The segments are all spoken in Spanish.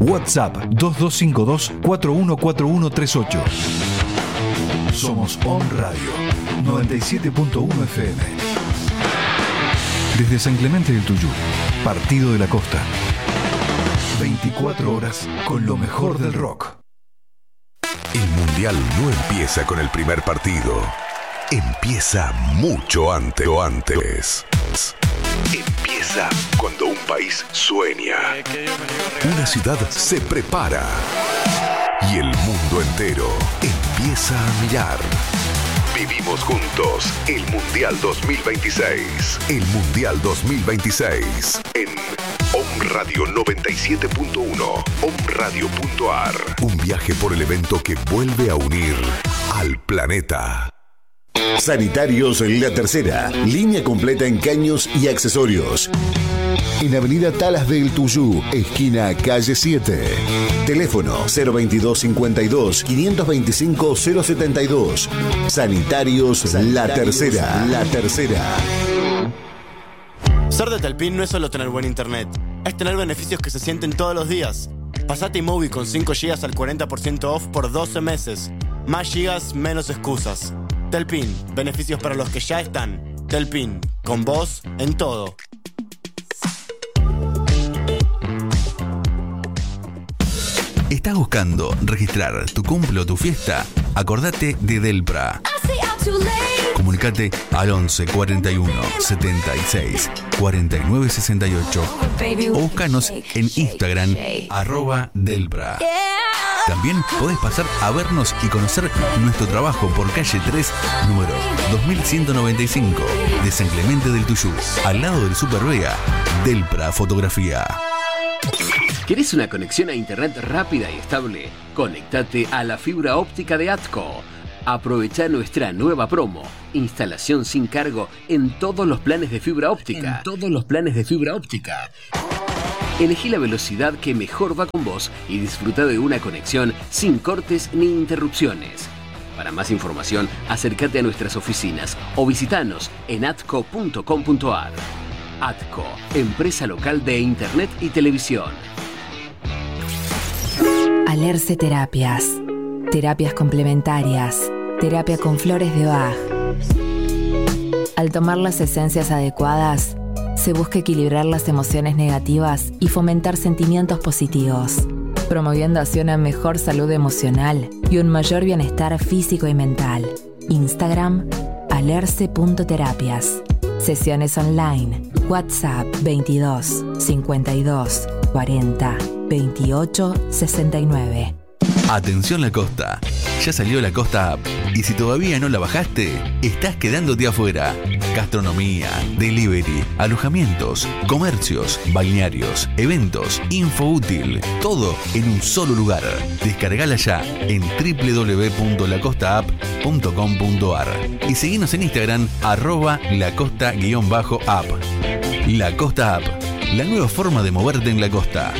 WhatsApp 2252-414138. Somos On Radio 97.1 FM. Desde San Clemente del Tuyú, Partido de la Costa. 24 horas con lo mejor del rock. El Mundial no empieza con el primer partido. Empieza mucho antes. Empieza cuando un país sueña. Una ciudad se prepara. Y el mundo entero empieza a mirar. Vivimos juntos el Mundial 2026. El Mundial 2026 en Om Radio 97.1, omradio.ar. Un viaje por el evento que vuelve a unir al planeta. Sanitarios La Tercera, línea completa en caños y accesorios. En Avenida Talas del Tuyú, esquina calle 7. Teléfono 022 52 525 072. Sanitarios La Tercera. La Tercera. Ser de Telpin no es solo tener buen internet, es tener beneficios que se sienten todos los días. Pasate iMovie con 5 GB al 40% off por 12 meses. Más gigas, menos excusas. Telpin, beneficios para los que ya están. Telpin, con vos en todo. ¿Estás buscando registrar tu cumple o tu fiesta? Acordate de Delpra. Comunicate al 11 41 76 49 68 o búscanos en Instagram @Delpra. También podés pasar a vernos y conocer nuestro trabajo por calle 3, número 2195 de San Clemente del Tuyú, al lado del Super Vega. Delpra Fotografía. ¿Querés una conexión a internet rápida y estable? Conéctate a la fibra óptica de ATCO. Aprovecha nuestra nueva promo. Instalación sin cargo en todos los planes de fibra óptica. Elegí la velocidad que mejor va con vos y disfruta de una conexión sin cortes ni interrupciones. Para más información, acércate a nuestras oficinas o visitanos en atco.com.ar. ATCO, empresa local de internet y televisión. Alerce Terapias. Terapias complementarias. Terapia con flores de Bach. Al tomar las esencias adecuadas, se busca equilibrar las emociones negativas y fomentar sentimientos positivos, promoviendo así una mejor salud emocional y un mayor bienestar físico y mental. Instagram, alerce.terapias. Sesiones online. WhatsApp 22 52 40 28 69. Atención La Costa. Ya salió La Costa App y si todavía no la bajaste, estás quedándote afuera. Gastronomía, delivery, alojamientos, comercios, balnearios, eventos, info útil, todo en un solo lugar. Descargala ya en www.lacostaapp.com.ar y seguinos en Instagram @lacosta_app. La Costa App, la nueva forma de moverte en la costa.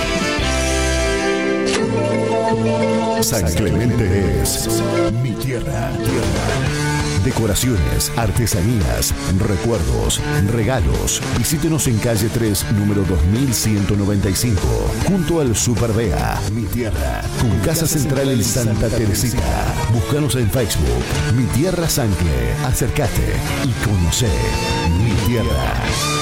San Clemente es mi tierra. Decoraciones, artesanías, recuerdos, regalos. Visítenos en calle 3, número 2195, junto al Super Vea. Mi tierra, con casa central en Santa Teresita. Búscanos en Facebook, Mi Tierra Sancle. Acércate y conocé mi tierra.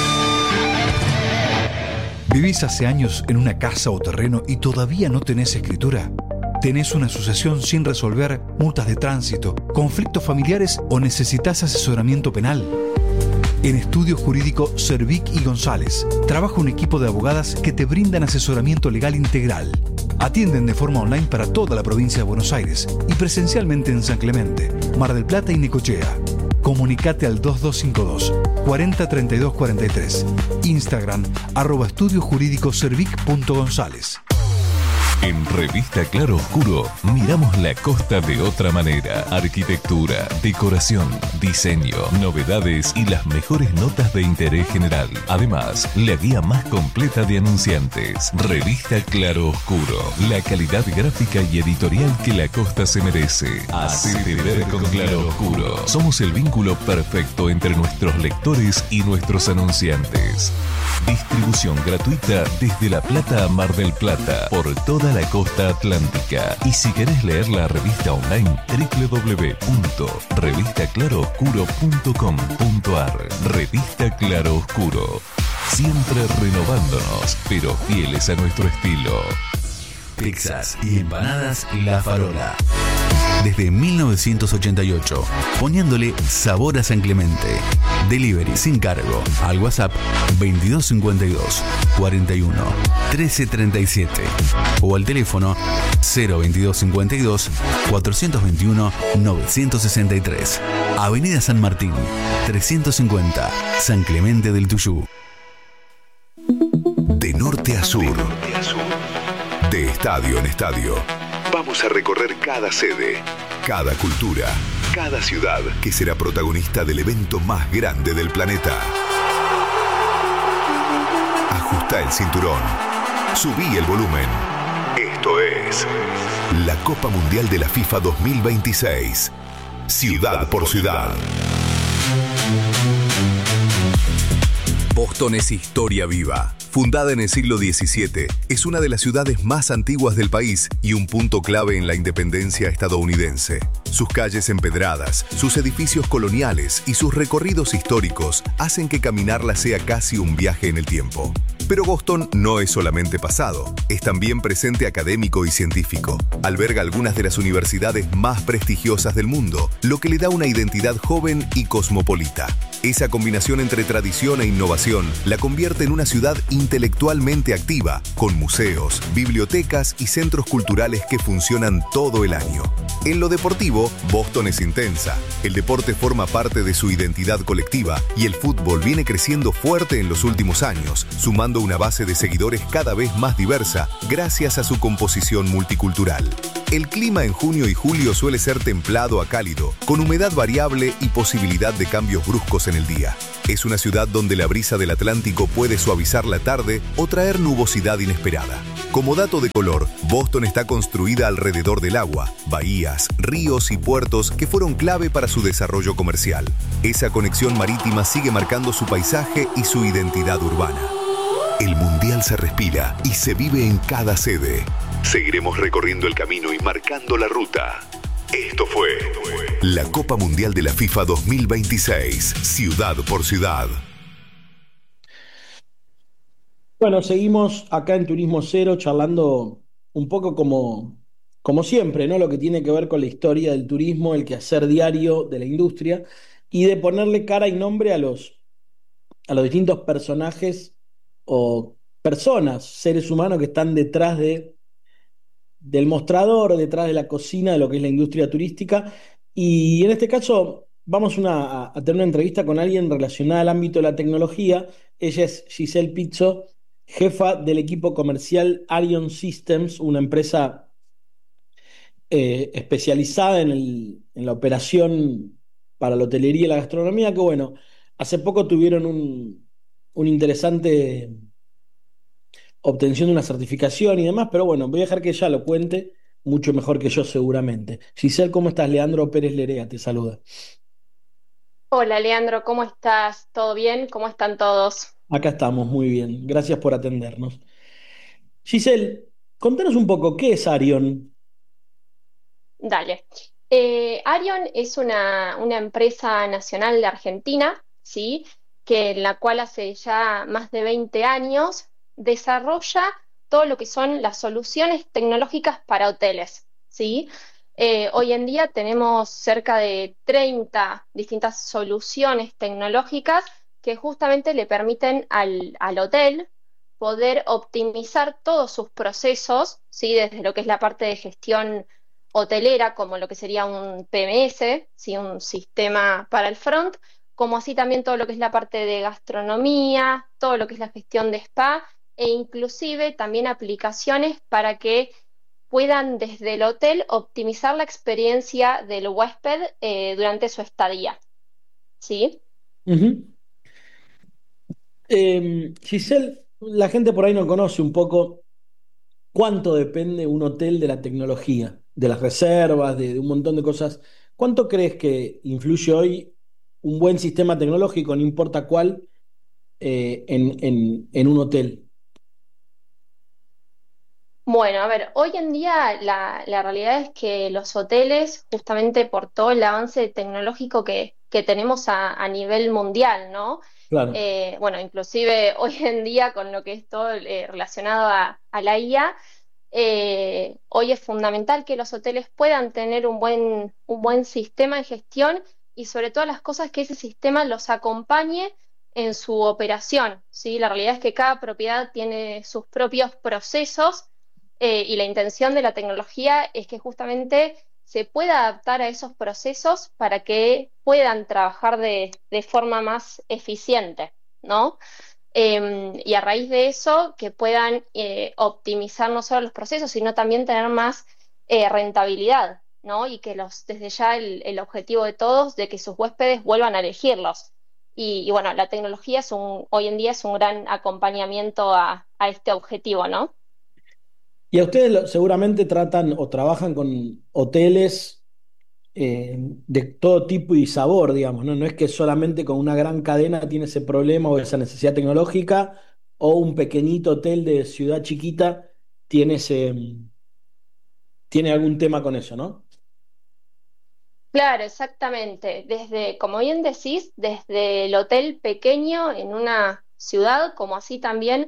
¿Vivís hace años en una casa o terreno y todavía no tenés escritura? ¿Tenés una sucesión sin resolver, multas de tránsito, conflictos familiares o necesitas asesoramiento penal? En Estudio Jurídico Cervic y González trabaja un equipo de abogadas que te brindan asesoramiento legal integral. Atienden de forma online para toda la provincia de Buenos Aires y presencialmente en San Clemente, Mar del Plata y Necochea. Comunicate al 2252 40 32 43. Instagram @estudiojurídicocervic.gonzález. En Revista Claro Oscuro miramos la costa de otra manera. Arquitectura, decoración, diseño, novedades y las mejores notas de interés general. Además, la guía más completa de anunciantes. Revista Claro Oscuro. La calidad gráfica y editorial que la costa se merece. Hacete ver con Claro Oscuro. Somos el vínculo perfecto entre nuestros lectores y nuestros anunciantes. Distribución gratuita desde La Plata a Mar del Plata por toda la costa atlántica. Y si querés leer la revista online, www.revistaclarooscuro.com.ar. Revista Claro Oscuro. Siempre renovándonos, pero fieles a nuestro estilo. Pizzas y empanadas La Farola. Desde 1988, poniéndole sabor a San Clemente. Delivery sin cargo al WhatsApp 2252 41 1337 o al teléfono 02252 421 963. Avenida San Martín 350, San Clemente del Tuyú. De norte a sur, de estadio en estadio, vamos a recorrer cada sede, cada cultura, cada ciudad que será protagonista del evento más grande del planeta. Ajusta el cinturón, subí el volumen. Esto es la Copa Mundial de la FIFA 2026, ciudad por ciudad. Boston es historia viva. Fundada en el siglo XVII, es una de las ciudades más antiguas del país y un punto clave en la independencia estadounidense. Sus calles empedradas, sus edificios coloniales y sus recorridos históricos hacen que caminarla sea casi un viaje en el tiempo. Pero Boston no es solamente pasado, es también presente académico y científico. Alberga algunas de las universidades más prestigiosas del mundo, lo que le da una identidad joven y cosmopolita. Esa combinación entre tradición e innovación la convierte en una ciudad intelectualmente activa, con museos, bibliotecas y centros culturales que funcionan todo el año. En lo deportivo, Boston es intensa. El deporte forma parte de su identidad colectiva y el fútbol viene creciendo fuerte en los últimos años, sumando una base de seguidores cada vez más diversa gracias a su composición multicultural. El clima en junio y julio suele ser templado a cálido, con humedad variable y posibilidad de cambios bruscos en el día. Es una ciudad donde la brisa del Atlántico puede suavizar la tarde o traer nubosidad inesperada. Como dato de color, Boston está construida alrededor del agua, bahías, ríos y puertos que fueron clave para su desarrollo comercial. Esa conexión marítima sigue marcando su paisaje y su identidad urbana. El Mundial se respira y se vive en cada sede. Seguiremos recorriendo el camino y marcando la ruta. Esto fue la Copa Mundial de la FIFA 2026, ciudad por ciudad. Bueno, seguimos acá en Turismo Cero charlando un poco como siempre, ¿no? Lo que tiene que ver con la historia del turismo, el quehacer diario de la industria y de ponerle cara y nombre a los distintos personajes o personas, seres humanos que están detrás del mostrador, detrás de la cocina de lo que es la industria turística. Y en este caso vamos a tener una entrevista con alguien relacionada al ámbito de la tecnología. Ella es Giselle Pizzo, jefa del equipo comercial Arion Systems, una empresa especializada en la operación para la hotelería y la gastronomía, que bueno, hace poco tuvieron un interesante obtención de una certificación y demás, pero bueno, voy a dejar que ella lo cuente mucho mejor que yo seguramente. Giselle, ¿cómo estás? Leandro Pérez Lerea te saluda. Hola Leandro, ¿cómo estás? ¿Todo bien? ¿Cómo están todos? Acá estamos, muy bien. Gracias por atendernos. Giselle, contanos un poco, ¿qué es Arion? Dale. Arion es una empresa nacional de Argentina, ¿sí? En la cual hace ya más de 20 años desarrolla todo lo que son las soluciones tecnológicas para hoteles, ¿sí? Hoy en día tenemos cerca de 30 distintas soluciones tecnológicas que justamente le permiten al hotel poder optimizar todos sus procesos, ¿sí? Desde lo que es la parte de gestión hotelera, como lo que sería un PMS, ¿sí? Un sistema para el front, como así también todo lo que es la parte de gastronomía, todo lo que es la gestión de spa, e inclusive también aplicaciones para que puedan desde el hotel optimizar la experiencia del huésped durante su estadía, ¿sí? Ujú. Giselle, la gente por ahí no conoce un poco cuánto depende un hotel de la tecnología, de las reservas, de un montón de cosas. ¿Cuánto crees que influye hoy un buen sistema tecnológico, no importa cuál, en un hotel? Bueno, a ver, hoy en día la realidad es que los hoteles, justamente por todo el avance tecnológico que tenemos a nivel mundial, ¿no? Claro. Bueno, inclusive hoy en día con lo que es todo relacionado a la IA, hoy es fundamental que los hoteles puedan tener un buen sistema de gestión y sobre todas las cosas que ese sistema los acompañe en su operación, ¿sí? La realidad es que cada propiedad tiene sus propios procesos y la intención de la tecnología es que justamente se pueda adaptar a esos procesos para que puedan trabajar de forma más eficiente, ¿no? Y a raíz de eso, que puedan optimizar no solo los procesos, sino también tener más rentabilidad, ¿no? Y que desde ya el objetivo de todos, de que sus huéspedes vuelvan a elegirlos. Y bueno, la tecnología hoy en día es un gran acompañamiento a este objetivo, ¿no? Y a ustedes seguramente tratan o trabajan con hoteles de todo tipo y sabor, digamos, ¿no? No es que solamente con una gran cadena tiene ese problema o esa necesidad tecnológica, o un pequeñito hotel de ciudad chiquita tiene tiene algún tema con eso, ¿no? Claro, exactamente. Desde, como bien decís, desde el hotel pequeño en una ciudad, como así también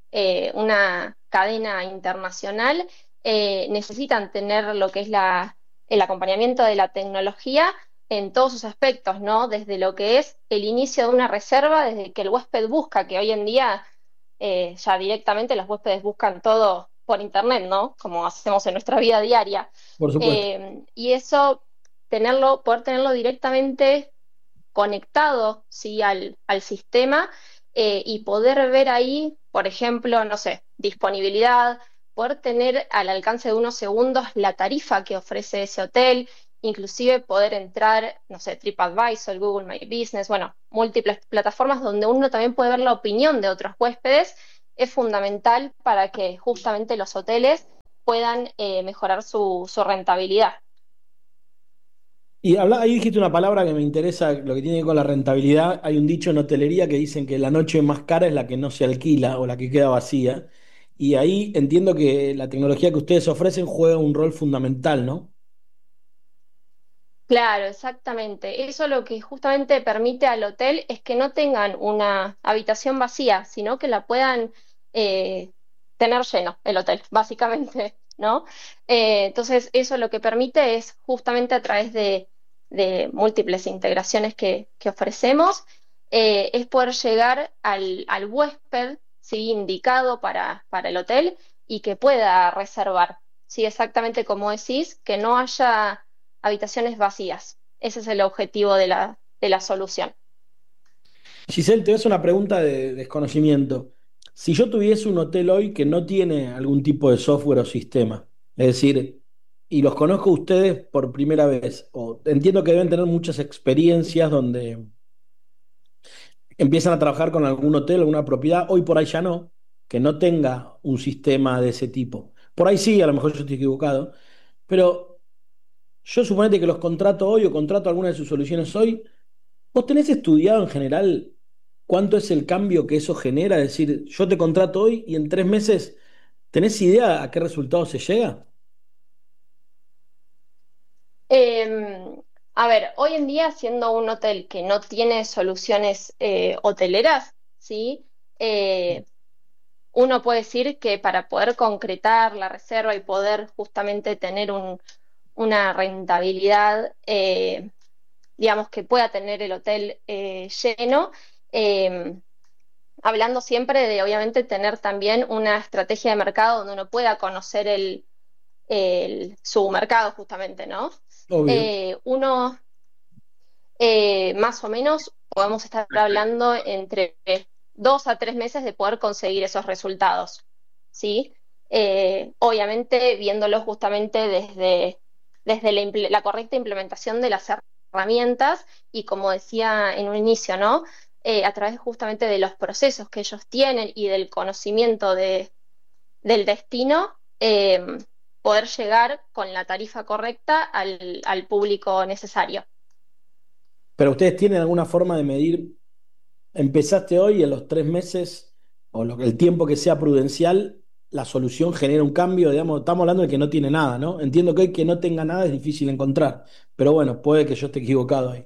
una cadena internacional, necesitan tener lo que es el acompañamiento de la tecnología en todos sus aspectos, ¿no? Desde lo que es el inicio de una reserva, desde que el huésped busca, que hoy en día ya directamente los huéspedes buscan todo por internet, ¿no? Como hacemos en nuestra vida diaria. Por supuesto. Y eso poder tenerlo directamente conectado, ¿sí? al sistema y poder ver ahí, por ejemplo, no sé, disponibilidad, poder tener al alcance de unos segundos la tarifa que ofrece ese hotel, inclusive poder entrar, no sé, TripAdvisor, Google My Business, bueno, múltiples plataformas donde uno también puede ver la opinión de otros huéspedes, es fundamental para que justamente los hoteles puedan mejorar su rentabilidad. Y ahí dijiste una palabra que me interesa, lo que tiene que ver con la rentabilidad. Hay un dicho en hotelería que dicen que la noche más cara es la que no se alquila o la que queda vacía. Y ahí entiendo que la tecnología que ustedes ofrecen juega un rol fundamental, ¿no? Claro, exactamente. Eso lo que justamente permite al hotel es que no tengan una habitación vacía, sino que la puedan eh, tener lleno el hotel, básicamente, ¿no? Entonces, eso lo que permite es justamente a través de múltiples integraciones que ofrecemos, es poder llegar al huésped, ¿sí? Indicado para el hotel y que pueda reservar, ¿sí? Exactamente como decís, que no haya habitaciones vacías. Ese es el objetivo de la solución. Giselle, te voy a hacer una pregunta de desconocimiento. Si yo tuviese un hotel hoy que no tiene algún tipo de software o sistema, es decir, y los conozco a ustedes por primera vez, o entiendo que deben tener muchas experiencias donde empiezan a trabajar con algún hotel, alguna propiedad, hoy por ahí ya no, que no tenga un sistema de ese tipo. Por ahí sí, a lo mejor yo estoy equivocado, pero yo suponete que los contrato hoy o contrato alguna de sus soluciones hoy. ¿Vos tenés estudiado en general cuánto es el cambio que eso genera? Es decir, yo te contrato hoy y en 3 meses, ¿tenés idea a qué resultado se llega? Eh, a ver, hoy en día, siendo un hotel que no tiene soluciones hoteleras, ¿sí? Uno puede decir que para poder concretar la reserva y poder justamente tener una rentabilidad, digamos, que pueda tener el hotel lleno, eh, hablando siempre de, obviamente, tener también una estrategia de mercado donde uno pueda conocer su mercado, justamente, ¿no? Obvio. Uno, más o menos, podemos estar hablando entre 2 a 3 meses de poder conseguir esos resultados, ¿sí? obviamente viéndolo justamente desde la correcta implementación de las herramientas y como decía en un inicio, ¿no? A través justamente de los procesos que ellos tienen y del conocimiento del destino, poder llegar con la tarifa correcta al público necesario. Pero ustedes tienen alguna forma de medir, empezaste hoy y en los 3 meses, o el tiempo que sea prudencial, la solución genera un cambio, digamos, estamos hablando de que no tiene nada, ¿no? Entiendo que hoy que no tenga nada es difícil encontrar, pero bueno, puede que yo esté equivocado ahí.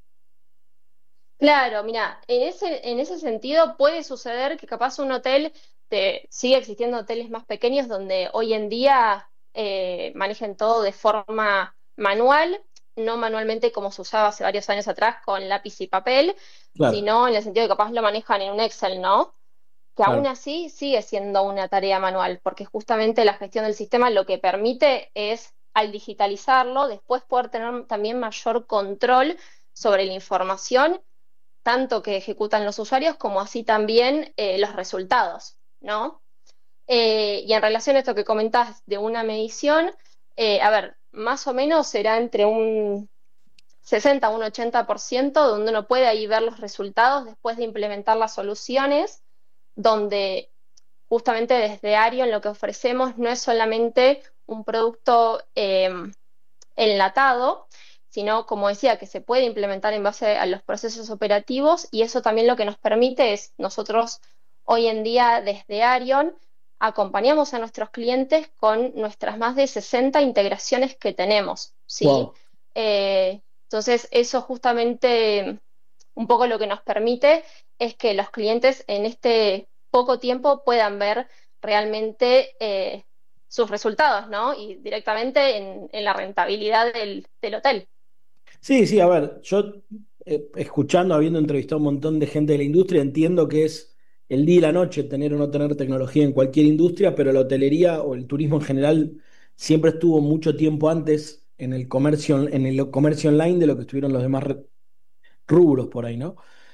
Claro, mira, en ese sentido puede suceder que capaz un hotel, sigue existiendo hoteles más pequeños donde hoy en día manejen todo de forma manual, no manualmente como se usaba hace varios años atrás con lápiz y papel, Claro, sino en el sentido de que capaz lo manejan en un Excel, ¿no? Que aún claro. así sigue siendo una tarea manual, porque justamente la gestión del sistema lo que permite es, al digitalizarlo, después poder tener también mayor control sobre la información tanto que ejecutan los usuarios como así también los resultados, ¿no? Y en relación a esto que comentás de una medición, a ver, más o menos será entre un 60 a un 80% donde uno puede ahí ver los resultados después de implementar las soluciones, donde justamente desde Arion lo que ofrecemos no es solamente un producto enlatado, sino, como decía, que se puede implementar en base a los procesos operativos y eso también lo que nos permite es, nosotros hoy en día desde Arion acompañamos a nuestros clientes con nuestras más de 60 integraciones que tenemos, ¿sí? Wow. Entonces, eso justamente un poco lo que nos permite es que los clientes en este poco tiempo puedan ver realmente sus resultados, ¿no? Y directamente en la rentabilidad del hotel. Sí, sí, a ver, yo escuchando, habiendo entrevistado a un montón de gente de la industria, entiendo que es el día y la noche tener o no tener tecnología en cualquier industria, pero la hotelería o el turismo en general siempre estuvo mucho tiempo antes en el comercio online de lo que estuvieron los demás rubros por ahí, ¿no?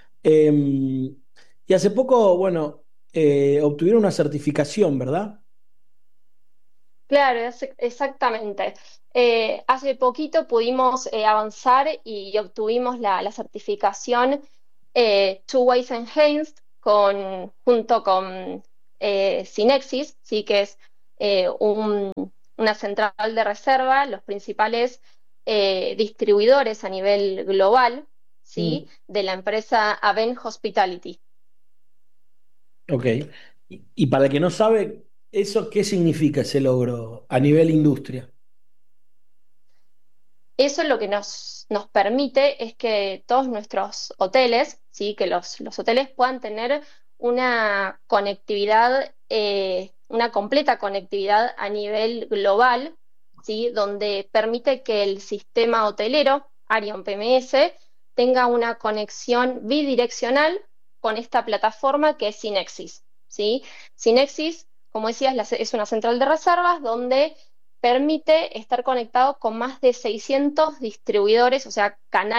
Y hace poco, bueno, obtuvieron una certificación, ¿verdad? Claro, exactamente. Hace poquito pudimos avanzar y obtuvimos la certificación Two Ways Enhanced junto con Synexis, sí, que es una central de reserva, los principales distribuidores a nivel global, Mm, ¿sí? De la empresa Aven Hospitality. ok. Y para el que no sabe, ¿eso qué significa ese logro a nivel industria? Eso lo que nos permite es que todos nuestros hoteles, ¿sí? Que los hoteles puedan tener una conectividad, una completa conectividad a nivel global, ¿sí? Donde permite que el sistema hotelero, Arion PMS, tenga una conexión bidireccional con esta plataforma que es Synexis, ¿sí? Synexis, como decía, es una central de reservas donde permite estar conectado con más de 600 distribuidores, o sea,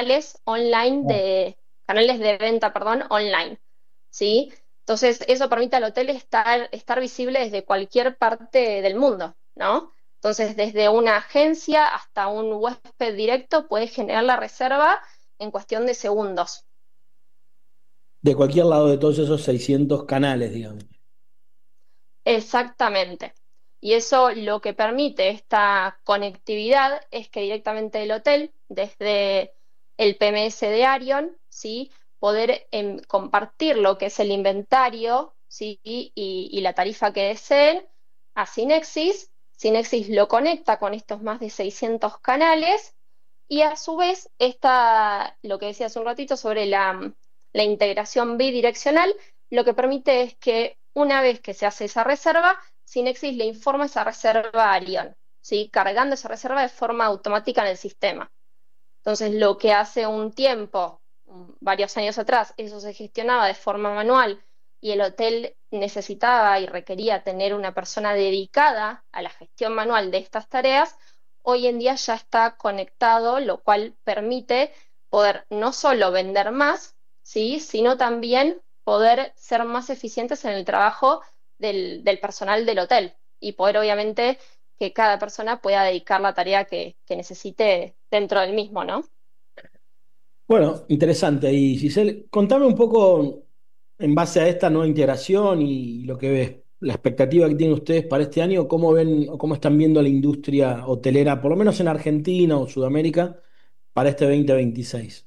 canales de venta, perdón, online, ¿sí? Entonces, eso permite al hotel estar visible desde cualquier parte del mundo, ¿no? Entonces, desde una agencia hasta un huésped directo puede generar la reserva en cuestión de segundos. De cualquier lado de todos esos 600 canales, digamos. Exactamente. Y eso lo que permite esta conectividad es que directamente el hotel, desde el PMS de Arion, ¿sí? Poder compartir lo que es el inventario, ¿sí? Y la tarifa que deseen a Synexis. Synexis lo conecta con estos más de 600 canales y a su vez lo que decía hace un ratito sobre la integración bidireccional, lo que permite es que una vez que se hace esa reserva, Synexis le informa esa reserva a Arion, ¿sí? Cargando esa reserva de forma automática en el sistema. Entonces, lo que hace un tiempo, varios años atrás, eso se gestionaba de forma manual y el hotel necesitaba y requería tener una persona dedicada a la gestión manual de estas tareas, hoy en día ya está conectado, lo cual permite poder no solo vender más, ¿sí? Sino también poder ser más eficientes en el trabajo del personal del hotel y poder obviamente que cada persona pueda dedicar la tarea que necesite dentro del mismo, ¿no? Bueno, interesante ahí, Giselle. Contame un poco en base a esta nueva integración y lo que ves, la expectativa que tienen ustedes para este año, cómo ven o cómo están viendo la industria hotelera, por lo menos en Argentina o Sudamérica, para este 2026.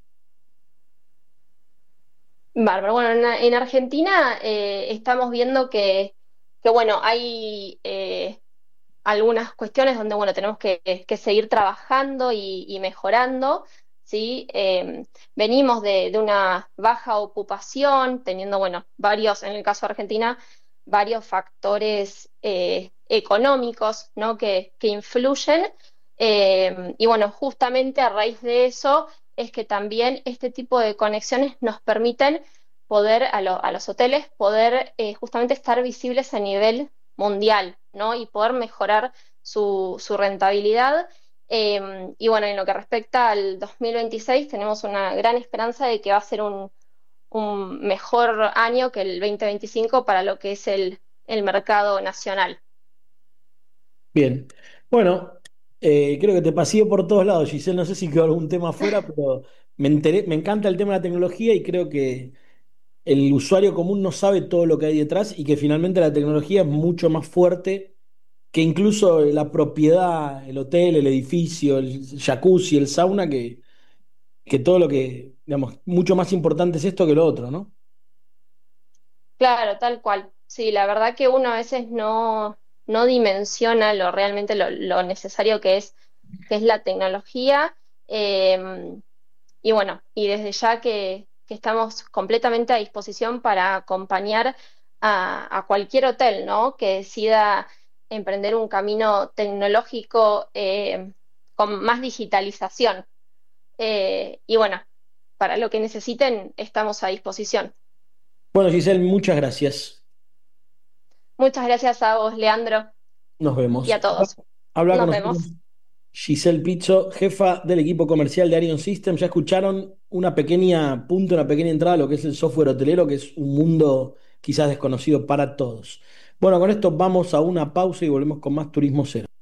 Bárbaro. Bueno, en Argentina estamos viendo que, bueno, hay algunas cuestiones donde, bueno, tenemos que seguir trabajando y mejorando, ¿sí? Venimos de una baja ocupación, teniendo, bueno, varios, en el caso de Argentina, varios factores económicos, ¿no? que influyen. Y bueno, justamente a raíz de eso es que también este tipo de conexiones nos permiten poder, a los hoteles, poder justamente estar visibles a nivel mundial, ¿no? Y poder mejorar su rentabilidad. Y bueno, en lo que respecta al 2026, tenemos una gran esperanza de que va a ser un mejor año que el 2025 para lo que es el mercado nacional. Bien. Bueno, creo que te pasé por todos lados, Giselle. No sé si quedó algún tema afuera, pero me encanta el tema de la tecnología y creo que el usuario común no sabe todo lo que hay detrás y que finalmente la tecnología es mucho más fuerte que incluso la propiedad, el hotel, el edificio, el jacuzzi, el sauna, que todo lo que, digamos, mucho más importante es esto que lo otro, ¿no? Claro, tal cual. Sí, la verdad que uno a veces no dimensiona realmente lo necesario que es la tecnología. Y bueno, y desde ya que estamos completamente a disposición para acompañar a cualquier hotel, ¿no? Que decida emprender un camino tecnológico con más digitalización. Y bueno, para lo que necesiten, estamos a disposición. Bueno, Giselle, muchas gracias. Muchas gracias a vos, Leandro, Nos y vemos. a todos. Habla con Nos nosotros vemos. Giselle Pizzo, jefa del equipo comercial de Arion System. Ya escucharon una pequeña punto, una pequeña entrada a lo que es el software hotelero, que es un mundo quizás desconocido para todos. Bueno, con esto vamos a una pausa y volvemos con más Turismo Cero.